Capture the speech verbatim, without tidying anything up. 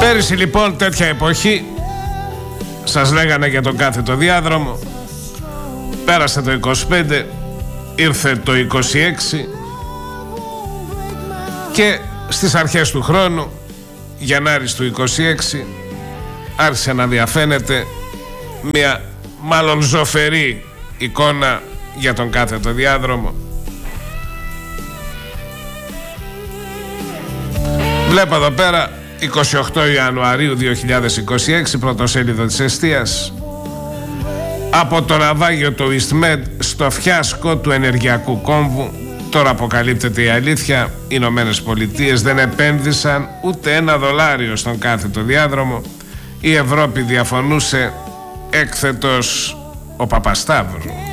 Πέρυσι λοιπόν τέτοια εποχή σας λέγανε για τον κάθετο διάδρομο. Πέρασε το είκοσι πέντε, ήρθε το είκοσι έξι και στις αρχές του χρόνου, Γενάρης του είκοσι έξι, άρχισε να διαφαίνεται μια μάλλον ζωφερή εικόνα για τον κάθετο διάδρομο. Βλέπω εδώ πέρα είκοσι οκτώ Ιανουαρίου δύο χιλιάδες είκοσι έξι, πρωτοσέλιδο της Εστίας. Από το ναυάγιο του EastMed στο φιάσκο του ενεργειακού κόμβου. Τώρα αποκαλύπτεται η αλήθεια. Οι Ηνωμένες Πολιτείες δεν επένδυσαν ούτε ένα δολάριο στον κάθετο διάδρομο. Η Ευρώπη διαφωνούσε, έκθετος ο Παπασταύρου.